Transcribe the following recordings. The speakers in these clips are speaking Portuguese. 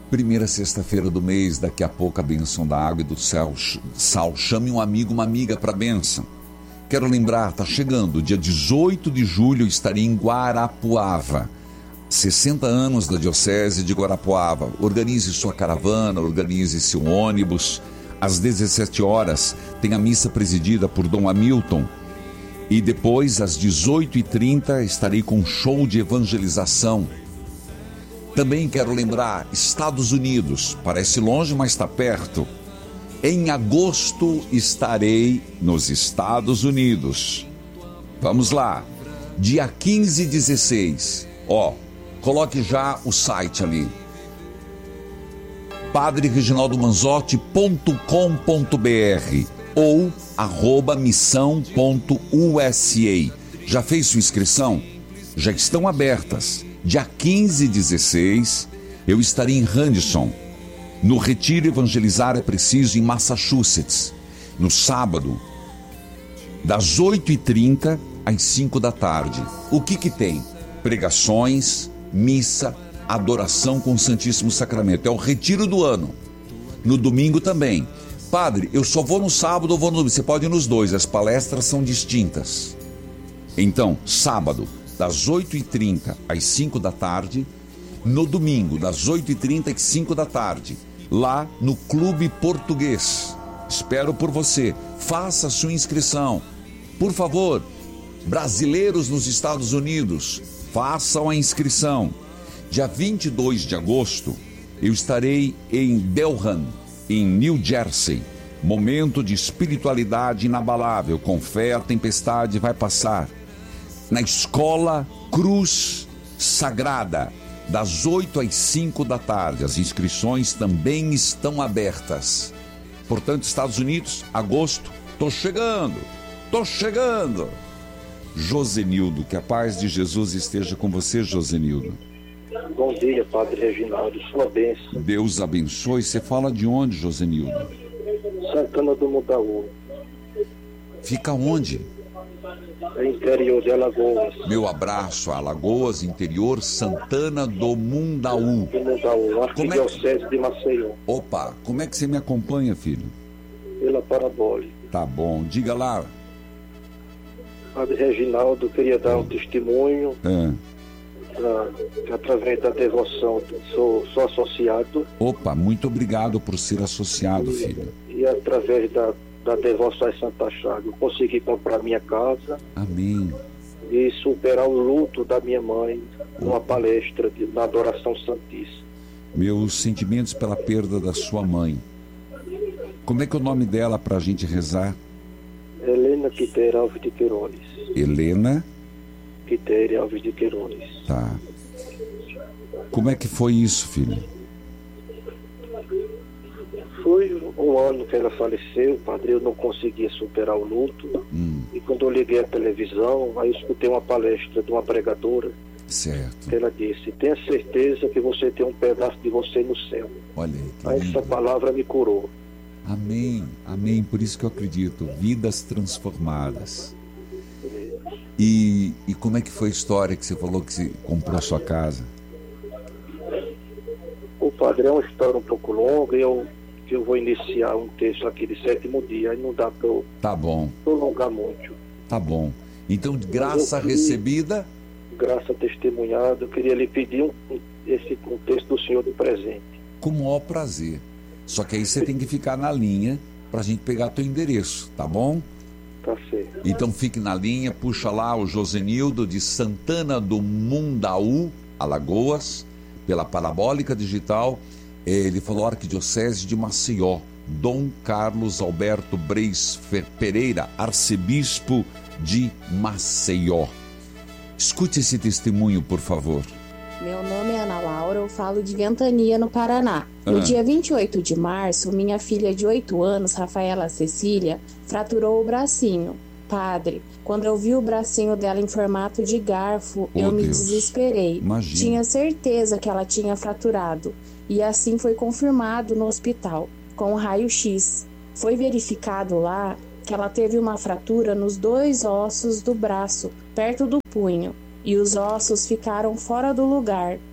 Primeira sexta-feira do mês, daqui a pouco a bênção da água e do sal. Chame um amigo, uma amiga para a bênção. Quero lembrar, está chegando, dia 18 de julho eu estarei em Guarapuava. 60 anos da Diocese de Guarapuava. Organize sua caravana, organize seu ônibus. Às 17 horas tem a missa presidida por Dom Hamilton. E depois, às 18h30, estarei com um show de evangelização. Também quero lembrar, Estados Unidos, parece longe, mas está perto. Em agosto estarei nos Estados Unidos. Vamos lá, dia 15 e 16. Coloque já o site ali. padrereginaldomanzotti.com.br ou @missão.usa. Já fez sua inscrição? Já estão abertas. Dia 15 e 16, eu estarei em Henderson, no Retiro Evangelizar é Preciso, em Massachusetts, no sábado, das 8h30 às 5 da tarde. O que tem? Pregações, missa, adoração com o Santíssimo Sacramento. É o retiro do ano. No domingo também. Padre, eu só vou no sábado ou vou no domingo? Você pode ir nos dois, as palestras são distintas. Então, sábado, das 8h30 às 5 da tarde, no domingo, das 8h30 às 5 da tarde, lá no Clube Português. Espero por você. Faça a sua inscrição. Por favor, brasileiros nos Estados Unidos, façam a inscrição. Dia 22 de agosto, eu estarei em Delran, em New Jersey. Momento de espiritualidade inabalável. Com fé, a tempestade vai passar. Na Escola Cruz Sagrada, das 8 às 5 da tarde. As inscrições também estão abertas. Portanto, Estados Unidos, agosto, tô chegando. Josenildo, que a paz de Jesus esteja com você, Josenildo. Bom dia, Padre Reginaldo, sua bênção. Deus abençoe. Você fala de onde, Josenildo? Santana do Mundaú. Fica onde? Interior de Alagoas. Meu abraço a Alagoas, interior, Santana do Mundaú. Arquidiocese de Maceió. Opa, como é que você me acompanha, filho? Pela parabólica. Tá bom, diga lá. Padre Reginaldo, queria dar um testemunho. Através da devoção, sou associado. Opa, muito obrigado por ser associado, filho. E através da devoção a Santa Chaga, eu consegui comprar minha casa. Amém. E superar o luto da minha mãe numa palestra na Adoração Santíssima. Meus sentimentos pela perda da sua mãe. Como é que é o nome dela para a gente rezar? Helena Quitéria Alves de Queiroz. Helena Quitéria Alves de Queiroz. Tá. Como é que foi isso, filho? Foi um ano que ela faleceu, padre, eu não conseguia superar o luto. E quando eu liguei a televisão, aí eu escutei uma palestra de uma pregadora. Certo. Ela disse: tenha certeza que você tem um pedaço de você no céu. Olha aí, essa palavra me curou. Amém, amém, por isso que eu acredito. Vidas transformadas. E como é que foi a história que você falou que você comprou a sua casa? O padre, é uma história um pouco longa e eu vou iniciar um texto aqui de 7º dia, aí não dá para eu prolongar muito. Tá bom. Então, graça recebida, graça testemunhada, eu queria lhe pedir um texto do Senhor de presente. Com o maior prazer. Só que aí você tem que ficar na linha pra gente pegar teu endereço, tá bom? Tá certo. Então fique na linha, puxa lá o Josenildo de Santana do Mundaú, Alagoas, pela Parabólica Digital. Ele falou Arquidiocese de Maceió. Dom Carlos Alberto Breis Pereira, arcebispo de Maceió. Escute esse testemunho, por favor. Meu nome é Ana Laura, eu falo de Ventania, no Paraná. No dia 28 de março, minha filha de 8 anos, Rafaela Cecília, fraturou o bracinho. Padre, quando eu vi o bracinho dela em formato de garfo, eu me desesperei. Imagina. Tinha certeza que ela tinha fraturado. E assim foi confirmado no hospital, com o raio-x. Foi verificado lá que ela teve uma fratura nos 2 ossos do braço, perto do punho. E os ossos ficaram fora do lugar.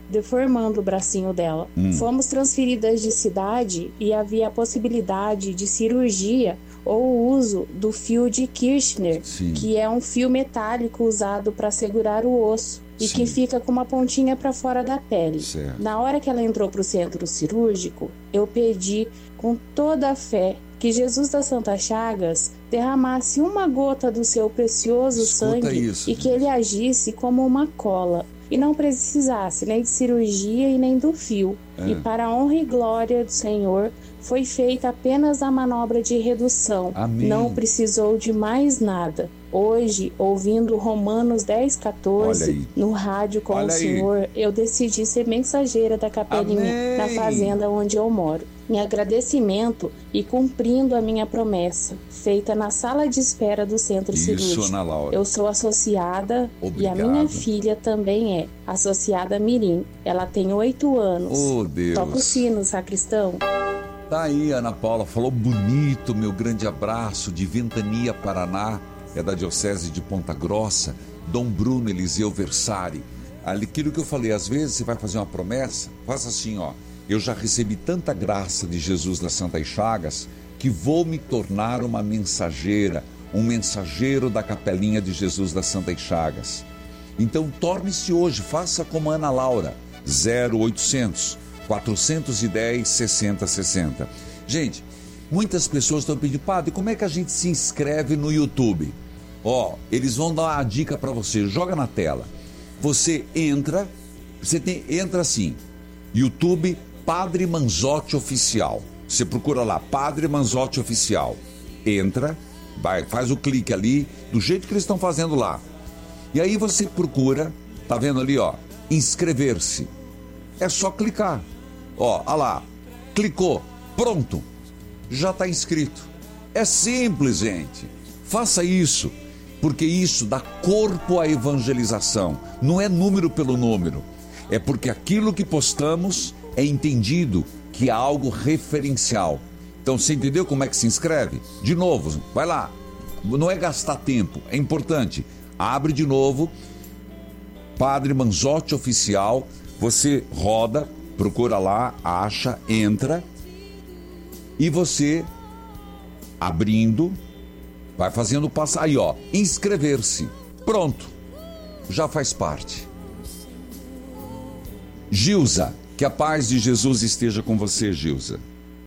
deformando o bracinho dela. Fomos transferidas de cidade e havia a possibilidade de cirurgia ou o uso do fio de Kirchner, que é um fio metálico usado para segurar o osso e que fica com uma pontinha para fora da pele. Na hora que ela entrou para o centro cirúrgico, eu pedi com toda a fé que Jesus das Santas Chagas derramasse uma gota do seu precioso sangue e que ele agisse como uma cola e não precisasse nem de cirurgia e nem do fio. E para a honra e glória do Senhor, foi feita apenas a manobra de redução. Amém. Não precisou de mais nada. Hoje, ouvindo Romanos 10:14 no rádio com o Senhor, eu decidi ser mensageira da capelinha na fazenda onde eu moro. Em agradecimento e cumprindo a minha promessa, feita na sala de espera do centro cirúrgico. Ana Laura. Eu sou associada. Obrigado. E a minha filha também é associada Mirim. Ela tem 8 anos. Oh, Deus. Toca o sino, sacristão. Tá aí, Ana Paula, falou bonito, meu grande abraço, de Ventania, Paraná, é da Diocese de Ponta Grossa, Dom Bruno Eliseu Versari. Aquilo que eu falei, às vezes você vai fazer uma promessa, faça assim, ó, eu já recebi tanta graça de Jesus das Santas Chagas, que vou me tornar uma mensageira, um mensageiro da capelinha de Jesus das Santas Chagas. Então torne-se hoje, faça como Ana Laura, 0800 410 6060. Gente, muitas pessoas estão pedindo, padre, como é que a gente se inscreve no YouTube? Ó, eles vão dar uma dica para você, joga na tela. Você entra, entra assim, YouTube Padre Manzotti Oficial. Você procura lá, Padre Manzotti Oficial. Entra, faz o clique ali, do jeito que eles estão fazendo lá. E aí você procura, tá vendo ali, ó, inscrever-se. É só clicar. Ó, olha lá, clicou, pronto, já está inscrito. É simples, gente. Faça isso, porque isso dá corpo à evangelização. Não é número pelo número. É porque aquilo que postamos é entendido que é algo referencial. Então, você entendeu como é que se inscreve? De novo, vai lá. Não é gastar tempo, é importante. Abre de novo, Padre Manzotti Oficial. Você roda, procura lá, acha, entra. E você, abrindo, vai fazendo o passo. Aí, ó, inscrever-se. Pronto, já faz parte. Gilza, que a paz de Jesus esteja com você, Gilza.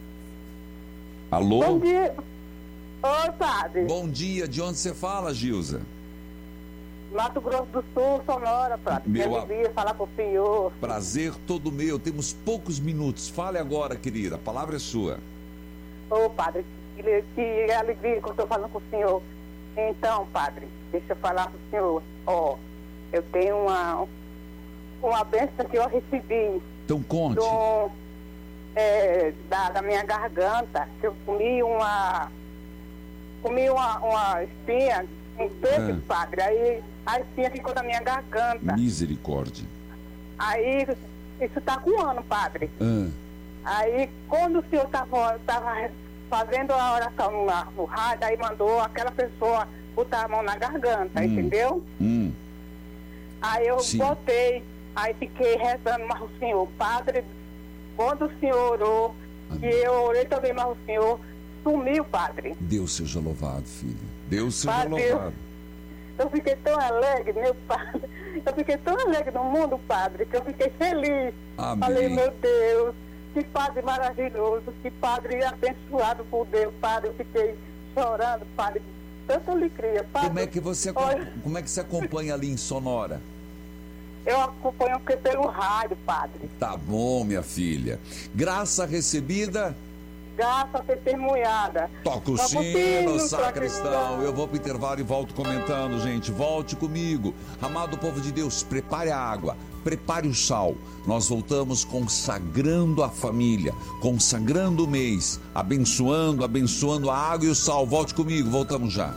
Alô? Bom dia. Oi, padre. Bom dia, de onde você fala, Gilza? Mato Grosso do Sul, Sonora, padre. Queria falar com o senhor. Prazer todo meu, temos poucos minutos. Fale agora, querida, a palavra é sua. Ô, padre, que alegria que eu estou falando com o senhor. Então, padre, deixa eu falar com o senhor. Ó, eu tenho uma bênção que eu recebi. Então conte. Da minha garganta, que eu comi uma espinha em peixe, padre. Aí a espinha ficou na minha garganta. Misericórdia. Aí, isso tá com 1 ano, padre. Aí, quando o senhor tava fazendo a oração no rádio, aí mandou aquela pessoa botar a mão na garganta, entendeu? Aí eu botei, aí fiquei rezando, mas o senhor, padre, quando o senhor orou, e eu orei também, mas o senhor sumiu, padre. Deus seja louvado, filho. Deus seja padre, louvado. Eu fiquei tão alegre, meu padre. Eu fiquei tão alegre no mundo, padre, que eu fiquei feliz. Amém. Falei, meu Deus, que padre maravilhoso, que padre abençoado por Deus, padre. Eu fiquei chorando, padre. Tanta alegria, padre. Como é que você acompanha ali em Sonora? Eu acompanho pelo rádio, padre. Tá bom, minha filha. Graça recebida, graça testemunhada. Toca o sino, sacristão. Eu vou pro intervalo e volto comentando, gente. Volte comigo. Amado povo de Deus, prepare a água, prepare o sal. Nós voltamos consagrando a família, consagrando o mês, abençoando a água e o sal. Volte comigo, voltamos já.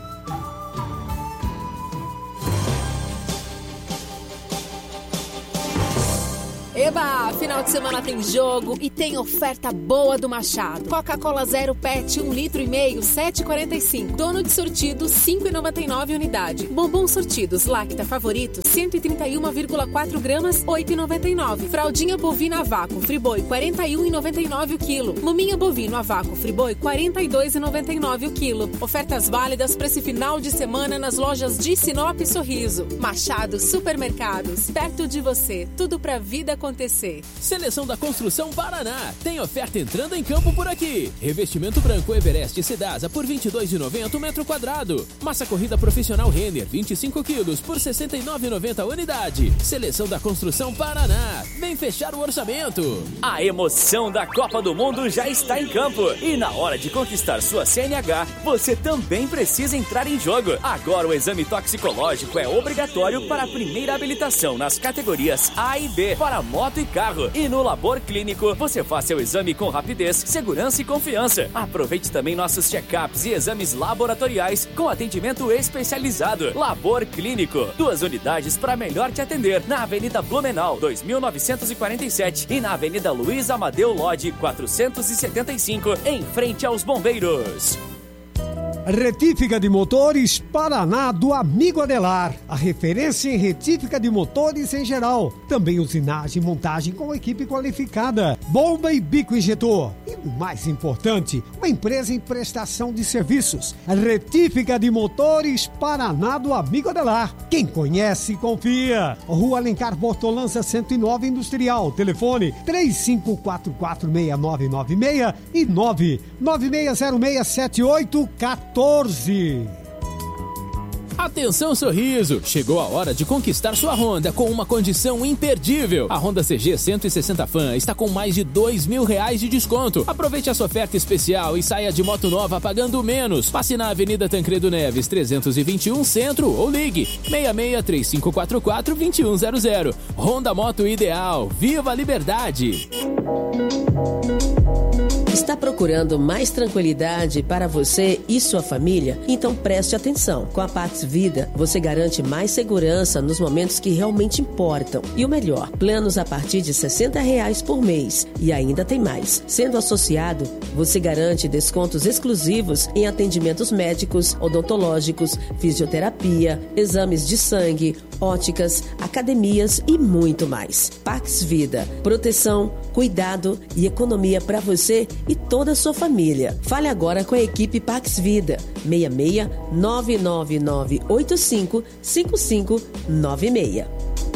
Eba! Final de semana tem jogo e tem oferta boa do Machado. Coca-Cola Zero PET 1,5 litro, 7,45. Dono de sortido, 5,99 unidade. Bombom sortidos Lacta Favorito, 131,4 gramas, 8,99. Fraldinha bovina a vácuo Friboi, 41,99 o quilo. Luminha bovino a vácuo Friboi, 42,99 o quilo. Ofertas válidas para esse final de semana nas lojas de Sinop e Sorriso. Machado Supermercados, perto de você. Tudo pra vida acontecer. Seleção da Construção Paraná. Tem oferta entrando em campo por aqui. Revestimento branco Everest Sedasa por R$ 22,90 o metro quadrado. Massa corrida profissional Renner, 25 quilos por R$ 69,90 a unidade. Seleção da Construção Paraná. Vem fechar o orçamento. A emoção da Copa do Mundo já está em campo. E na hora de conquistar sua CNH, você também precisa entrar em jogo. Agora o exame toxicológico é obrigatório para a primeira habilitação nas categorias A e B para moto e carro. E no Labor Clínico, você faz seu exame com rapidez, segurança e confiança. Aproveite também nossos check-ups e exames laboratoriais com atendimento especializado. Labor Clínico, 2 unidades para melhor te atender. Na Avenida Blumenau, 2947 e na Avenida Luiz Amadeu Lodge, 475, em frente aos Bombeiros. Retífica de motores Paraná do amigo Adelar. A referência em retífica de motores em geral. Também usinagem e montagem com equipe qualificada. Bomba e bico injetor. E o mais importante, uma empresa em prestação de serviços. Retífica de motores Paraná do amigo Adelar. Quem conhece, confia. Rua Alencar Bortolança 109 Industrial. Telefone 35446996 e 996067814. Atenção Sorriso, chegou a hora de conquistar sua Honda com uma condição imperdível. A Honda CG 160 Fan está com mais de R$2.000 de desconto. Aproveite essa oferta especial e saia de moto nova pagando menos. Passe na Avenida Tancredo Neves 321 Centro ou ligue 663544-2100. Honda Moto Ideal, viva a liberdade! Está procurando mais tranquilidade para você e sua família? Então preste atenção. Com a Pax Vida, você garante mais segurança nos momentos que realmente importam. E o melhor, planos a partir de R$60 por mês. E ainda tem mais. Sendo associado, você garante descontos exclusivos em atendimentos médicos, odontológicos, fisioterapia, exames de sangue, óticas, academias e muito mais. Pax Vida. Proteção, cuidado e economia para você e toda a sua família. Fale agora com a equipe Pax Vida. 66 99985 5596.